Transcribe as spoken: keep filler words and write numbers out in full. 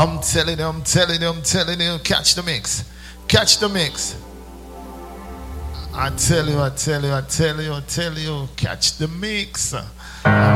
I'm telling you, I'm telling you, I'm telling you, catch the mix. Catch the mix. I tell you, I tell you, I tell you, I tell you, catch the mix. I'm